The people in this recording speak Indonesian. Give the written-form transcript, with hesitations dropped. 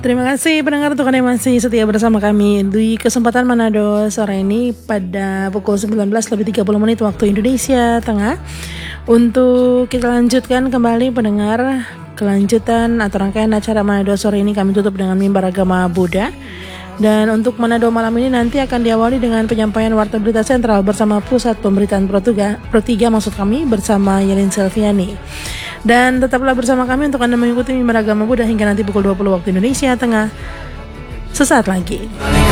Terima kasih pendengar untuk Anda yang masih setia bersama kami di kesempatan Manado sore ini pada pukul 19:30 waktu Indonesia Tengah. Untuk kita lanjutkan kembali pendengar, kelanjutan atau rangkaian acara Manado sore ini kami tutup dengan mimbar agama Buddha. Dan untuk Manado malam ini nanti akan diawali dengan penyampaian Warta Berita Sentral bersama Pusat Pemberitaan Pro 3 maksud kami bersama Yelin Selviani. Dan tetaplah bersama kami untuk Anda mengikuti mimbar agama Buddha hingga nanti pukul 20 waktu Indonesia Tengah. Sesaat lagi.